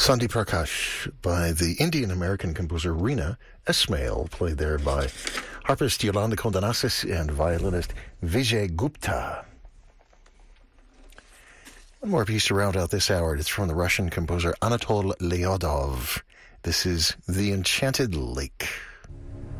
Sandhi Prakash by the Indian-American composer Reena Esmail, played there by harpist Yolanda Kondanasis and violinist Vijay Gupta. One more piece to round out this hour. It's from the Russian composer Anatol Lyodov. This is The Enchanted Lake.